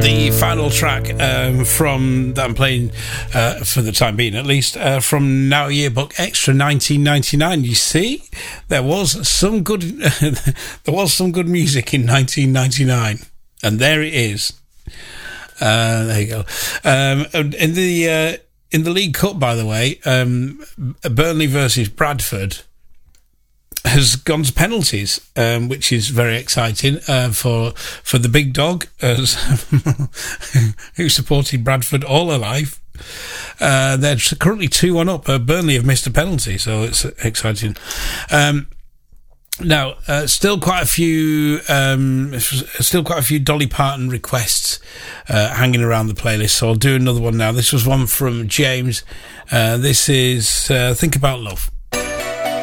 the final track from that I'm playing for the time being, at least, from Now Yearbook Extra 1999. You see, there was some good music in 1999, and there it is. There you go. In the League Cup, by the way, Burnley versus Bradford has gone to penalties, which is very exciting for the big dog who supported Bradford all her life. They're currently 2-1 up. Burnley have missed a penalty, so it's exciting. Now, still quite a few Dolly Parton requests hanging around the playlist, so I'll do another one now. This was one from James. This is Think About Love.